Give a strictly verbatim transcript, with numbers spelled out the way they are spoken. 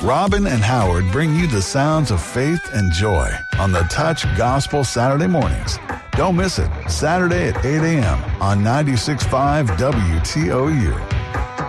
Robin and Howard bring you the sounds of faith and joy on the Touch Gospel Saturday mornings. Don't miss it, Saturday at eight a.m. on ninety-six point five W T O U.